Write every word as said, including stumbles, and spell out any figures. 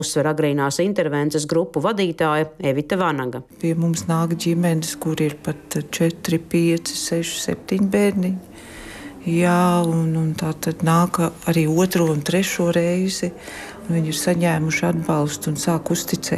Uzsver agrīnās intervences grupu vadītāja Evita Vanaga. Pie mums nāk ģimenes, kur ir pat četri, pieci, seši, septiņi bērniņi. Jā, un, un tā tad nāk arī otro un trešo reizi. Viņi ir saņēmuši atbalstu un sāk uzticēt.